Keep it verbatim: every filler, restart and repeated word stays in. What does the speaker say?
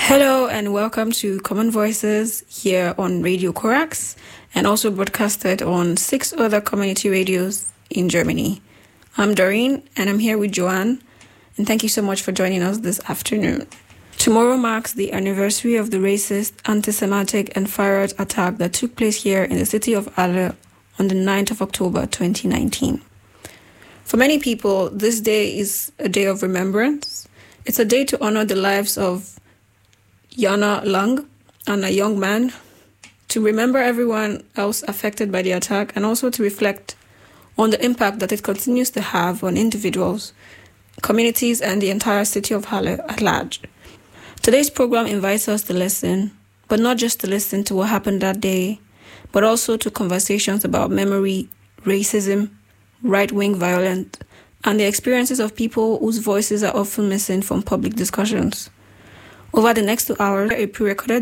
Hello and welcome to Common Voices here on Radio Corax and also broadcasted on six other community radios in Germany. I'm Doreen and I'm here with Joanne, and thank you so much for joining us this afternoon. Tomorrow marks the anniversary of the racist, anti-Semitic and firearms attack that took place here in the city of Halle on the ninth of October twenty nineteen. For many people, this day is a day of remembrance. It's a day to honor the lives of Jana Lang and a young man, to remember everyone else affected by the attack, and also to reflect on the impact that it continues to have on individuals, communities, and the entire city of Halle at large. Today's program invites us to listen, but not just to listen to what happened that day, but also to conversations about memory, racism, right-wing violence, and the experiences of people whose voices are often missing from public discussions. Over the next two hours, a pre-recorded